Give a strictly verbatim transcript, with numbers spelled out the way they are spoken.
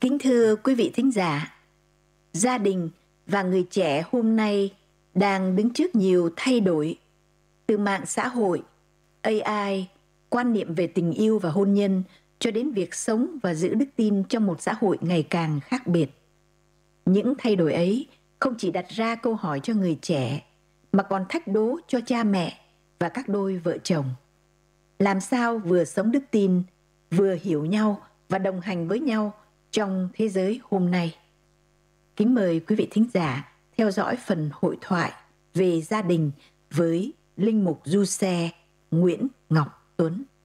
Kính thưa quý vị thính giả, gia đình và người trẻ hôm nay đang đứng trước nhiều thay đổi, từ mạng xã hội, a i, quan niệm về tình yêu và hôn nhân cho đến việc sống và giữ đức tin trong một xã hội ngày càng khác biệt. Những thay đổi ấy không chỉ đặt ra câu hỏi cho người trẻ mà còn thách đố cho cha mẹ và các đôi vợ chồng. Làm sao vừa sống đức tin, vừa hiểu nhau và đồng hành với nhau trong thế giới hôm nay? Kính mời quý vị thính giả theo dõi phần hội thoại về gia đình với Linh mục Du Xe Nguyễn Ngọc Tuấn.